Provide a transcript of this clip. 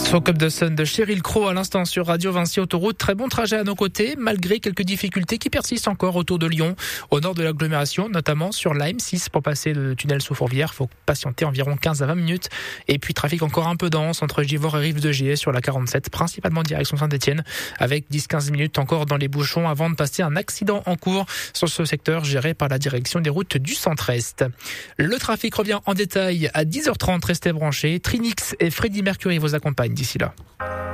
Son Cup de Sun de Sheryl Crow à l'instant sur Radio Vinci Autoroute. Très bon trajet à nos côtés, malgré quelques difficultés qui persistent encore autour de Lyon, au nord de l'agglomération, notamment sur la M6 pour passer le tunnel sous Fourvière. Faut patienter environ 15 à 20 minutes. Et puis trafic encore un peu dense entre Givors et Rive de Gier sur la 47, principalement direction Saint-Etienne, avec 10-15 minutes encore dans les bouchons avant de passer un accident en cours sur ce secteur géré par la direction des routes du centre-est. Le trafic revient en détail à 10h30. Restez branchés. Trinix et Freddie Mercury vous accompagnent d'ici là.